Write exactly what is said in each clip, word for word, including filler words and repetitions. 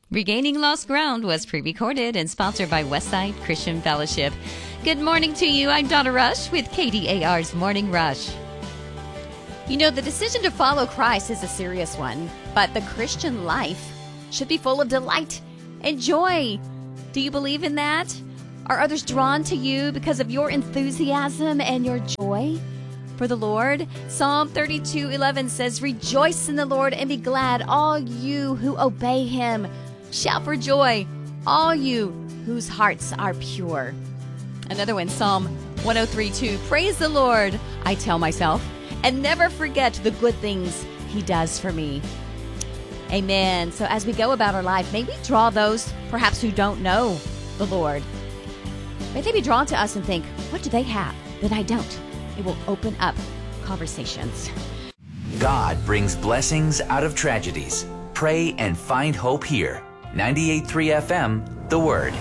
Regaining Lost Ground was pre-recorded and sponsored by Westside Christian Fellowship. Good morning to you. I'm Donna Rush with K D A R's Morning Rush. You know, the decision to follow Christ is a serious one, but the Christian life should be full of delight and joy. Do you believe in that? Are others drawn to you because of your enthusiasm and your joy for the Lord? Psalm thirty-two eleven says, "Rejoice in the Lord and be glad, all you who obey him. Shout for joy, all you whose hearts are pure." Another one, Psalm one oh three two, "Praise the Lord, I tell myself, and never forget the good things he does for me." Amen. So as we go about our life, may we draw those perhaps who don't know the Lord. May they be drawn to us and think, what do they have that I don't? It will open up conversations. God brings blessings out of tragedies. Pray and find hope here. ninety-eight point three F M, The Word.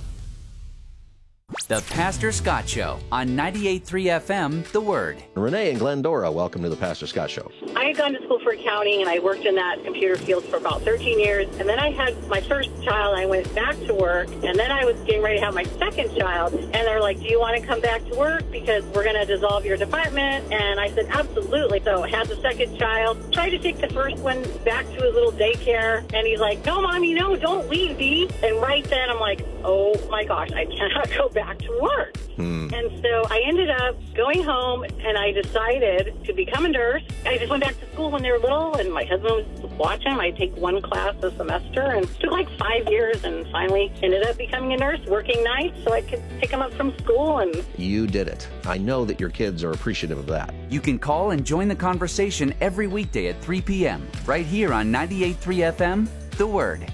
The Pastor Scott Show on ninety-eight point three F M, The Word. Renee and Glendora, welcome to the Pastor Scott Show. I had gone to school for accounting, and I worked in that computer field for about thirteen years. And then I had my first child. I went back to work, and then I was getting ready to have my second child. And they're like, "Do you want to come back to work? Because we're going to dissolve your department." And I said, absolutely. So I had the second child. Tried to take the first one back to his little daycare. And he's like, "No, Mommy, no, don't leave, Dee." And right then, I'm like, oh, my gosh, I cannot go back to work. Hmm. And so I ended up going home, and I decided to become a nurse. I just went back to school when they were little, and my husband was watching. I take one class a semester, and it took like five years, and finally ended up becoming a nurse, working nights so I could pick them up from school. And you did it. I know that your kids are appreciative of that. You can call and join the conversation every weekday at three p.m. right here on ninety-eight point three F M, The Word.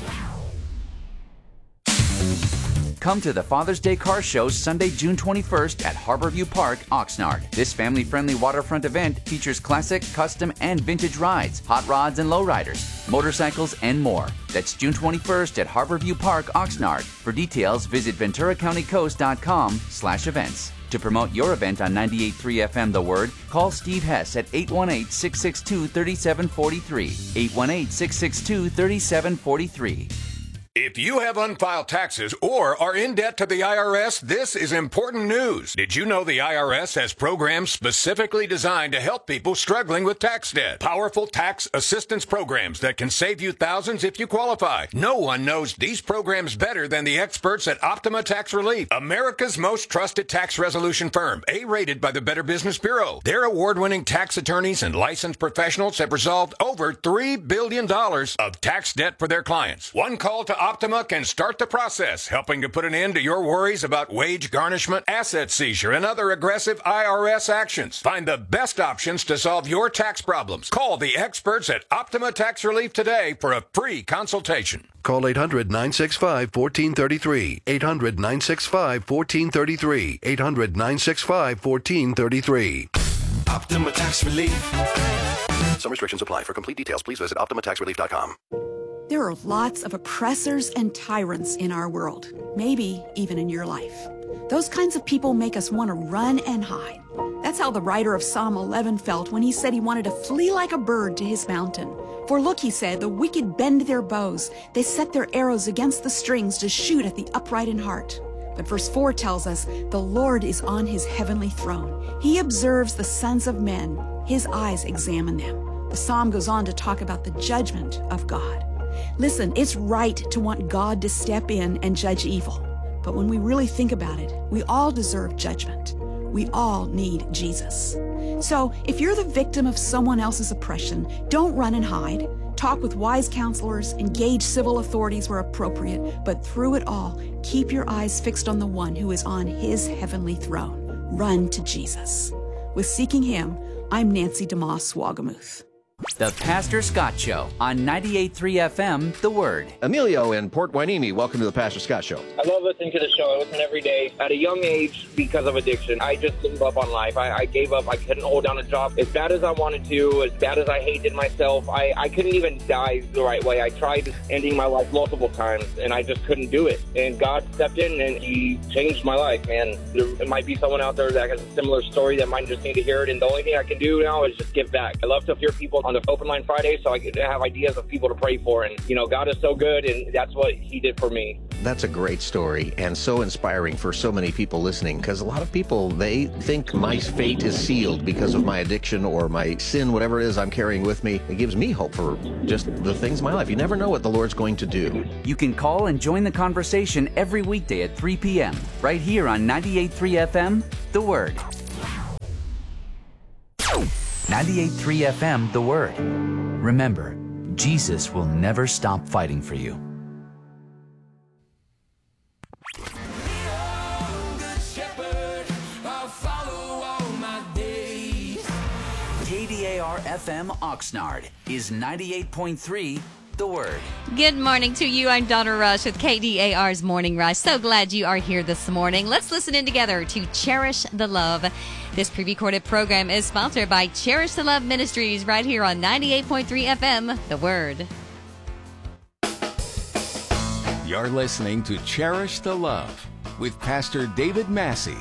Come to the Father's Day Car Show Sunday, June twenty-first at Harborview Park, Oxnard. This family-friendly waterfront event features classic, custom, and vintage rides, hot rods and lowriders, motorcycles, and more. That's June twenty-first at Harborview Park, Oxnard. For details, visit ventura county coast dot com slash events. To promote your event on ninety-eight point three F M The Word, call Steve Hess at eight one eight, six six two, three seven four three. eight one eight, six six two, three seven four three. If you have unfiled taxes or are in debt to the I R S, this is important news. Did you know the I R S has programs specifically designed to help people struggling with tax debt? Powerful tax assistance programs that can save you thousands if you qualify. No one knows these programs better than the experts at Optima Tax Relief, America's most trusted tax resolution firm, A-rated by the Better Business Bureau. Their award-winning tax attorneys and licensed professionals have resolved over three billion dollars of tax debt for their clients. One call to Optima can start the process, helping to put an end to your worries about wage garnishment, asset seizure, and other aggressive I R S actions. Find the best options to solve your tax problems. Call the experts at Optima Tax Relief today for a free consultation. Call eight hundred, nine six five, one four three three. eight hundred, nine six five, one four three three. eight hundred, nine six five, one four three three. Optima Tax Relief. Some restrictions apply. For complete details, please visit optima tax relief dot com. There are lots of oppressors and tyrants in our world, maybe even in your life. Those kinds of people make us want to run and hide. That's how the writer of Psalm eleven felt when he said he wanted to flee like a bird to his mountain. For look, he said, the wicked bend their bows. They set their arrows against the strings to shoot at the upright in heart. But verse four tells us, the Lord is on his heavenly throne. He observes the sons of men. His eyes examine them. The psalm goes on to talk about the judgment of God. Listen, it's right to want God to step in and judge evil. But when we really think about it, we all deserve judgment. We all need Jesus. So if you're the victim of someone else's oppression, don't run and hide. Talk with wise counselors, engage civil authorities where appropriate, but through it all, keep your eyes fixed on the one who is on his heavenly throne. Run to Jesus. With Seeking Him, I'm Nancy DeMoss Swagamuth. The Pastor Scott Show on ninety-eight point three F M, The Word. Emilio in Port Hueneme, welcome to the Pastor Scott Show. I love listening to the show. I listen every day. At a young age, because of addiction, I just gave up on life. I, I gave up. I couldn't hold down a job. As bad as I wanted to, as bad as I hated myself, I, I couldn't even die the right way. I tried ending my life multiple times, and I just couldn't do it. And God stepped in, and He changed my life. And there might be someone out there that has a similar story that might just need to hear it. And the only thing I can do now is just give back. I love to hear people on the Open Line Friday so I could have ideas of people to pray for. And, you know, God is so good, and that's what he did for me. That's a great story and so inspiring for so many people listening, because a lot of people, they think my fate is sealed because of my addiction or my sin, whatever it is I'm carrying with me. It gives me hope for just the things in my life. You never know what the Lord's going to do. You can call and join the conversation every weekday at three p.m. right here on ninety-eight point three F M, The Word. ninety-eight point three F M, The Word. Remember, Jesus will never stop fighting for you. K D A R F M Oxnard is ninety-eight point three The Word. Good morning to you. I'm Donna Rush with K D A R's Morning Rush. So glad you are here this morning. Let's listen in together to Cherish the Love. This pre-recorded program is sponsored by Cherish the Love Ministries right here on ninety-eight point three F M, The Word. You're listening to Cherish the Love with Pastor David Massey.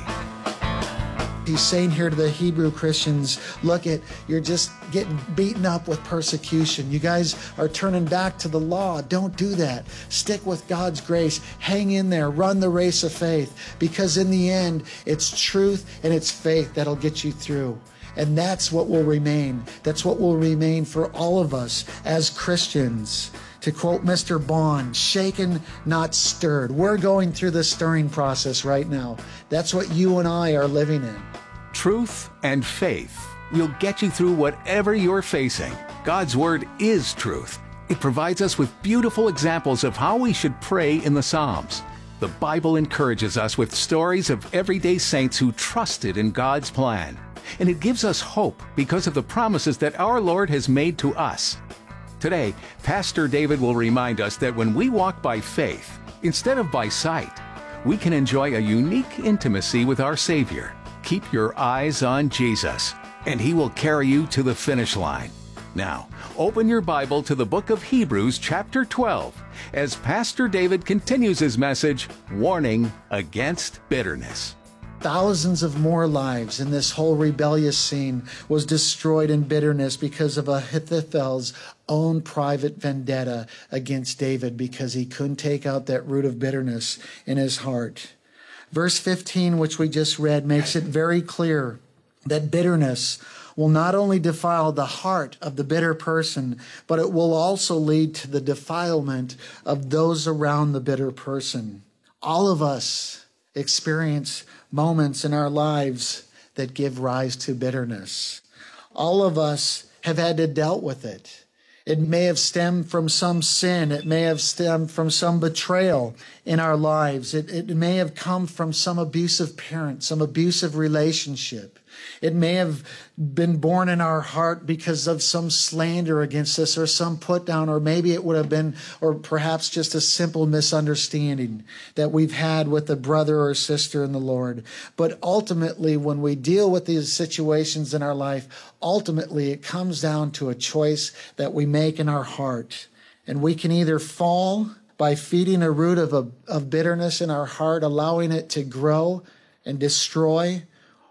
He's saying here to the Hebrew Christians, look, it, you're just getting beaten up with persecution. You guys are turning back to the law. Don't do that. Stick with God's grace. Hang in there. Run the race of faith. Because in the end, it's truth and it's faith that'll get you through. And that's what will remain. That's what will remain for all of us as Christians. To quote Mister Bond, shaken, not stirred. We're going through the stirring process right now. That's what you and I are living in. Truth and faith will get you through whatever you're facing. God's Word is truth. It provides us with beautiful examples of how we should pray in the Psalms. The Bible encourages us with stories of everyday saints who trusted in God's plan. And it gives us hope because of the promises that our Lord has made to us. Today, Pastor David will remind us that when we walk by faith instead of by sight, we can enjoy a unique intimacy with our Savior. Keep your eyes on Jesus, and He will carry you to the finish line. Now, open your Bible to the book of Hebrews, chapter twelve, as Pastor David continues his message, Warning Against Bitterness. Thousands of more lives in this whole rebellious scene was destroyed in bitterness because of Ahithophel's own private vendetta against David because he couldn't take out that root of bitterness in his heart. Verse fifteen, which we just read, makes it very clear that bitterness will not only defile the heart of the bitter person, but it will also lead to the defilement of those around the bitter person. All of us experience moments in our lives that give rise to bitterness. All of us have had to deal with it. It may have stemmed from some sin. It may have stemmed from some betrayal in our lives. It, it may have come from some abusive parent, some abusive relationship. It may have been born in our heart because of some slander against us or some put down, or maybe it would have been, or perhaps just a simple misunderstanding that we've had with a brother or sister in the Lord. But ultimately, when we deal with these situations in our life, ultimately it comes down to a choice that we make in our heart. And we can either fall by feeding a root of, a, of bitterness in our heart, allowing it to grow and destroy,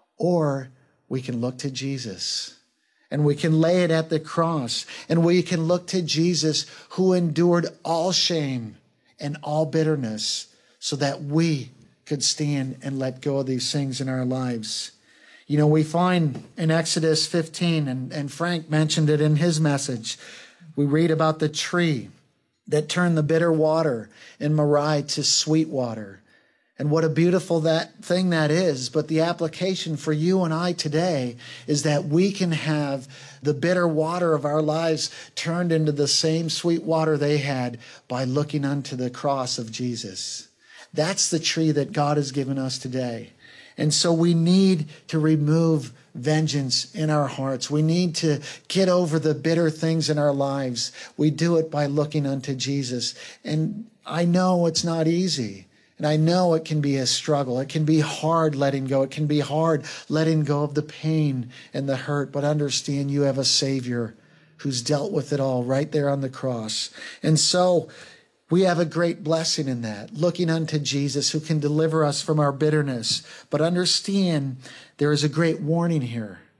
or we can look to Jesus and we can lay it at the cross, and we can look to Jesus who endured all shame and all bitterness so that we could stand and let go of these things in our lives. You know, we find in Exodus fifteen, and, and Frank mentioned it in his message, we read about the tree that turned the bitter water in Moriah to sweet water. And what a beautiful that thing that is. But the application for you and I today is that we can have the bitter water of our lives turned into the same sweet water they had by looking unto the cross of Jesus. That's the tree that God has given us today. And so we need to remove vengeance in our hearts. We need to get over the bitter things in our lives. We do it by looking unto Jesus. And I know it's not easy. And I know it can be a struggle. It can be hard letting go. It can be hard letting go of the pain and the hurt. But understand you have a Savior who's dealt with it all right there on the cross. And so we have a great blessing in that, looking unto Jesus who can deliver us from our bitterness. But understand there is a great warning here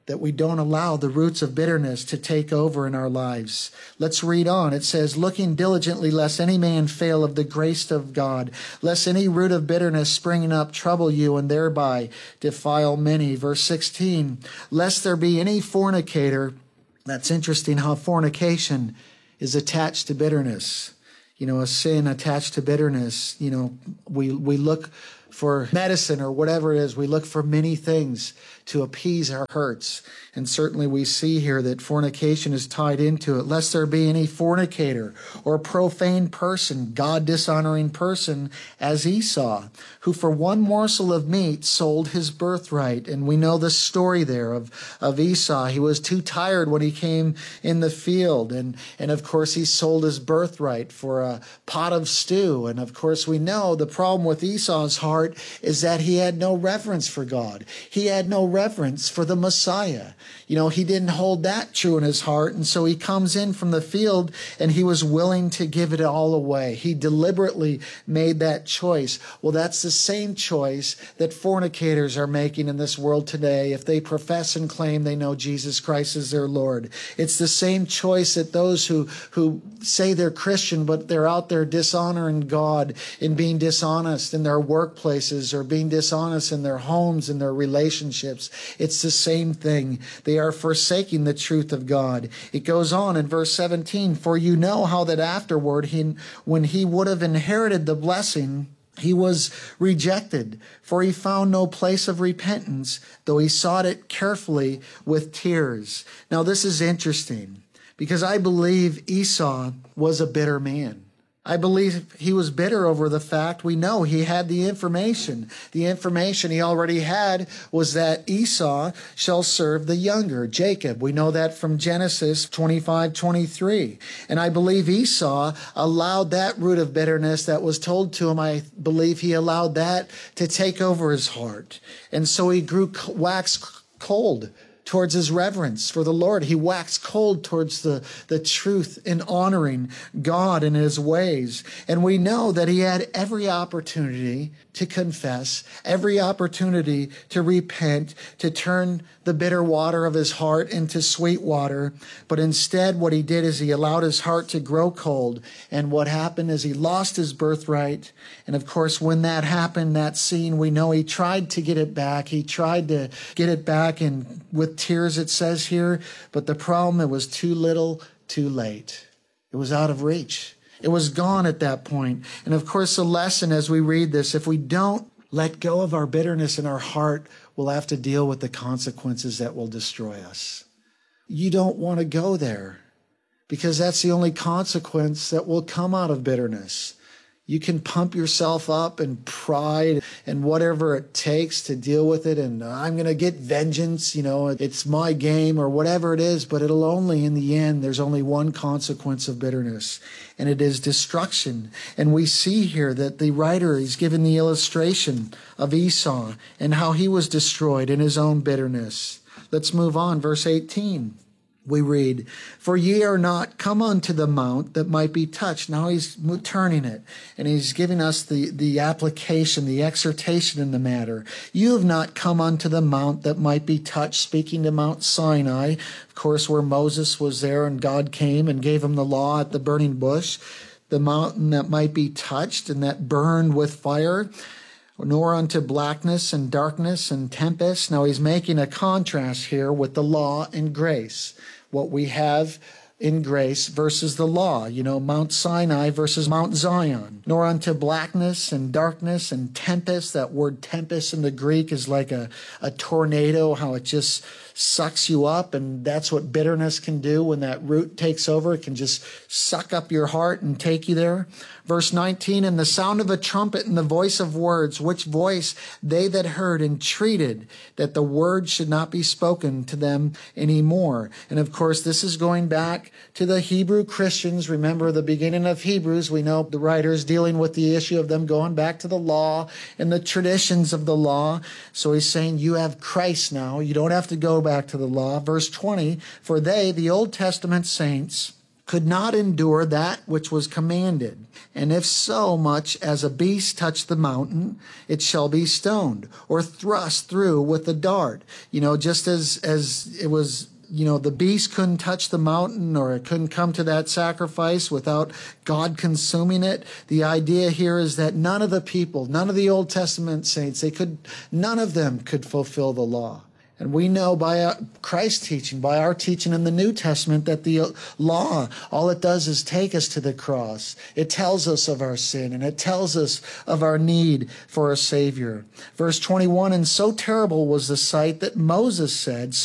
that we don't allow the roots of bitterness to take over in our lives. Let's read on. It says, looking diligently lest any man fail of the grace of God, lest any root of bitterness springing up trouble you and thereby defile many. Verse sixteen, lest there be any fornicator. That's interesting how fornication is attached to bitterness. You know, a sin attached to bitterness. You know, we, we look for medicine or whatever it is. We look for many things to appease our hurts. And certainly we see here that fornication is tied into it. Lest there be any fornicator or profane person, God-dishonoring person, as Esau, who for one morsel of meat sold his birthright. And we know the story there of, of Esau. He was too tired when he came in the field. And, and of course, he sold his birthright for a pot of stew. And of course, we know the problem with Esau's heart is that he had no reverence for God. He had no reverence for the Messiah. You know, he didn't hold that true in his heart. And so he comes in from the field and he was willing to give it all away. He deliberately made that choice. Well, that's the same choice that fornicators are making in this world today if they profess and claim they know Jesus Christ as their Lord. It's the same choice that those who, who say they're Christian, but they're out there dishonoring God and being dishonest in their workplaces or being dishonest in their homes and their relationships. It's the same thing. They are forsaking the truth of God. It goes on in verse seventeen, for you know how that afterward, he, when he would have inherited the blessing, he was rejected, for he found no place of repentance, though he sought it carefully with tears. Now this is interesting, because I believe Esau was a bitter man. I believe he was bitter over the fact we know he had the information. The information he already had was that Esau shall serve the younger, Jacob. We know that from Genesis twenty-five twenty-three. And I believe Esau allowed that root of bitterness that was told to him. I believe he allowed that to take over his heart. And so he grew waxed cold towards his reverence for the Lord. He waxed cold towards the, the truth in honoring God and his ways. And we know that he had every opportunity to confess, every opportunity to repent, to turn the bitter water of his heart into sweet water. But instead, what he did is he allowed his heart to grow cold. And what happened is he lost his birthright. And of course, when that happened, that scene, we know he tried to get it back. He tried to get it back and with tears, it says here. But the problem, it was too little, too late. It was out of reach. It was gone at that point. And of course, the lesson as we read this, if we don't let go of our bitterness in our heart, we'll have to deal with the consequences that will destroy us. You don't want to go there because that's the only consequence that will come out of bitterness. You can pump yourself up and pride and whatever it takes to deal with it. And I'm going to get vengeance. You know, it's my game or whatever it is, but it'll only, in the end, there's only one consequence of bitterness, and it is destruction. And we see here that the writer is given the illustration of Esau and how he was destroyed in his own bitterness. Let's move on. Verse eighteen. We read, for ye are not come unto the mount that might be touched. Now he's turning it, and he's giving us the, the application, the exhortation in the matter. You have not come unto the mount that might be touched, speaking to Mount Sinai, of course, where Moses was there and God came and gave him the law at the burning bush, the mountain that might be touched and that burned with fire, nor unto blackness and darkness and tempest. Now he's making a contrast here with the law and grace. What we have in grace versus the law. You know, Mount Sinai versus Mount Zion. Nor unto blackness and darkness and tempest. That word tempest in the Greek is like a, a tornado, how it just sucks you up. And that's what bitterness can do when that root takes over. It can just suck up your heart and take you there. Verse nineteen, and the sound of a trumpet and the voice of words, which voice they that heard entreated that the word should not be spoken to them anymore. And of course, this is going back to the Hebrew Christians. Remember the beginning of Hebrews. We know the writer is dealing with the issue of them going back to the law and the traditions of the law. So he's saying you have Christ now. You don't have to go back to the law. Verse twenty, for they, the Old Testament saints, could not endure that which was commanded. And if so much as a beast touch the mountain, it shall be stoned, or thrust through with a dart. You know, just as, as it was, you know, the beast couldn't touch the mountain, or it couldn't come to that sacrifice without God consuming it. The idea here is that none of the people, none of the Old Testament saints, they could, none of them could fulfill the law. And we know by Christ's teaching, by our teaching in the New Testament, that the law, all it does is take us to the cross. It tells us of our sin, and it tells us of our need for a Savior. Verse twenty-one, and so terrible was the sight that Moses said,